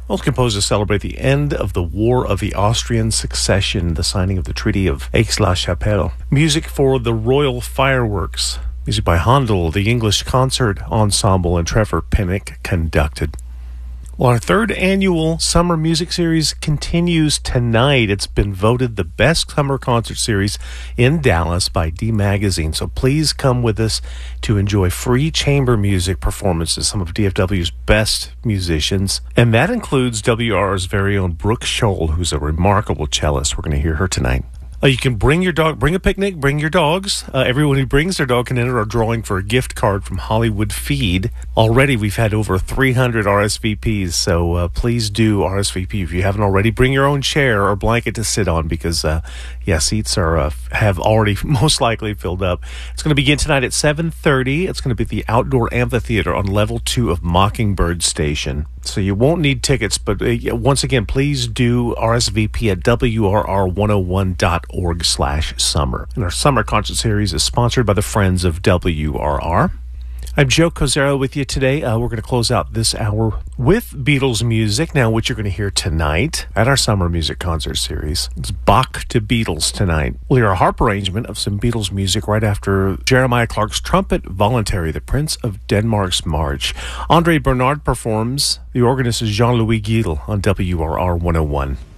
was composed to celebrate the end of the War of the Austrian Succession, the signing of the Treaty of Aix-la-Chapelle. Music for the Royal Fireworks. Music by Handel, the English Concert Ensemble, and Trevor Pinnock conducted. Well, our third annual summer music series continues tonight. It's been voted the best summer concert series in Dallas by D Magazine. So please come with us to enjoy free chamber music performances, some of DFW's best musicians. And that includes WR's very own Brooke Scholl, who's a remarkable cellist. We're going to hear her tonight. You can bring your dog, bring a picnic, bring your dogs. Everyone who brings their dog can enter our drawing for a gift card from Hollywood Feed. Already, we've had over 300 RSVPs, so please do RSVP. If you haven't already, bring your own chair or blanket to sit on because, seats are have already most likely filled up. It's going to begin tonight at 7:30. It's going to be at the Outdoor Amphitheater on Level 2 of Mockingbird Station. So you won't need tickets, but once again, please do RSVP at WRR101.org/summer. And our summer concert series is sponsored by the Friends of WRR. I'm Joe Cozera with you today. We're going to close out this hour with Beatles music. Now, what you're going to hear tonight at our summer music concert series is Bach to Beatles tonight. We'll hear a harp arrangement of some Beatles music right after Jeremiah Clark's trumpet voluntary, The Prince of Denmark's March. Andre Bernard performs. The organist is Jean-Louis Guil on WRR 101.